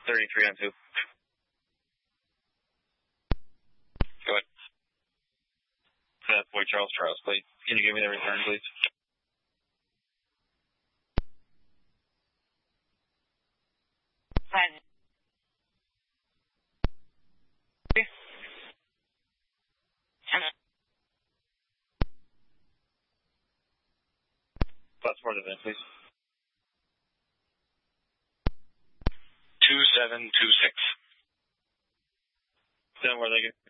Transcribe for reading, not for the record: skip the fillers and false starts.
33 on 2. Go ahead. That's Boy Charles, please. Can you give me the return, please? Fine. Plus for the event, please. 2726. Then where they get?